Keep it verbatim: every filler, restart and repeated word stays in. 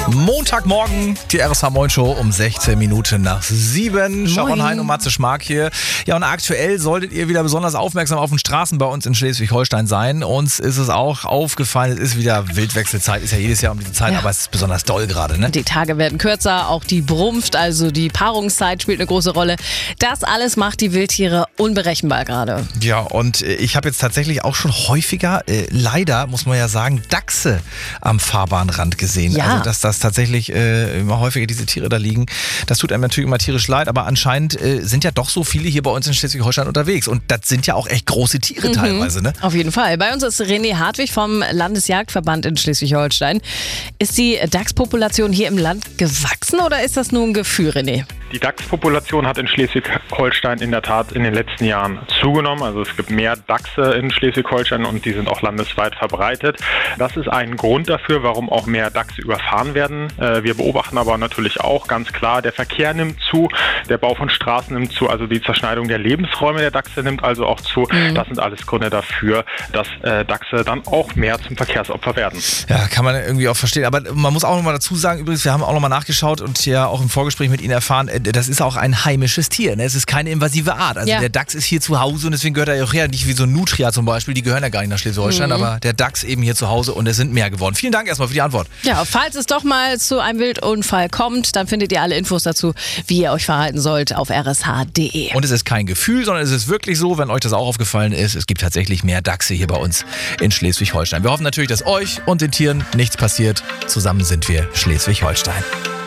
Montagmorgen, die R S H Moin Show um sechzehn Minuten nach sieben. Sharon Hein und Matze Schmark hier. Ja, und aktuell solltet ihr wieder besonders aufmerksam auf den Straßen bei uns in Schleswig-Holstein sein. Uns ist es auch aufgefallen, es ist wieder Wildwechselzeit, ist ja jedes Jahr um diese Zeit, ja. Aber es ist besonders doll gerade, ne? Die Tage werden kürzer, auch die Brunft, also die Paarungszeit spielt eine große Rolle. Das alles macht die Wildtiere unberechenbar gerade. Ja, und ich habe jetzt tatsächlich auch schon häufiger, äh, leider muss man ja sagen, Dachse am Fahrbahnrand gesehen. Ja. Also, dass das tatsächlich äh, immer häufiger diese Tiere da liegen. Das tut einem natürlich immer tierisch leid, aber anscheinend äh, sind ja doch so viele hier bei uns in Schleswig-Holstein unterwegs. Und das sind ja auch echt große Tiere mhm. teilweise, ne? Auf jeden Fall. Bei uns ist René Hartwig vom Landesjagdverband in Schleswig-Holstein. Ist die Dachspopulation hier im Land gewachsen oder ist das nur ein Gefühl, René? Die Dachspopulation hat in Schleswig-Holstein in der Tat in den letzten Jahren zugenommen. Also es gibt mehr Dachse in Schleswig-Holstein und die sind auch landesweit verbreitet. Das ist ein Grund dafür, warum auch mehr Dachse überfahren werden. Wir beobachten aber natürlich auch ganz klar, der Verkehr nimmt zu, der Bau von Straßen nimmt zu, also die Zerschneidung der Lebensräume der Dachse nimmt also auch zu. Mhm. Das sind alles Gründe dafür, dass Dachse dann auch mehr zum Verkehrsopfer werden. Ja, kann man irgendwie auch verstehen. Aber man muss auch noch mal dazu sagen, übrigens, wir haben auch noch mal nachgeschaut und ja auch im Vorgespräch mit Ihnen erfahren, das ist auch ein heimisches Tier. Ne? Es ist keine invasive Art. Also ja. Der Dachs ist hier zu Hause und deswegen gehört er ja auch her. Nicht wie so ein Nutria zum Beispiel, die gehören ja gar nicht nach Schleswig-Holstein, mhm. aber der Dachs eben hier zu Hause und es sind mehr geworden. Vielen Dank erstmal für die Antwort. Ja, falls es doch mal zu einem Wildunfall kommt, dann findet ihr alle Infos dazu, wie ihr euch verhalten sollt, auf r s h punkt d e. Und es ist kein Gefühl, sondern es ist wirklich so, wenn euch das auch aufgefallen ist, es gibt tatsächlich mehr Dachse hier bei uns in Schleswig-Holstein. Wir hoffen natürlich, dass euch und den Tieren nichts passiert. Zusammen sind wir Schleswig-Holstein.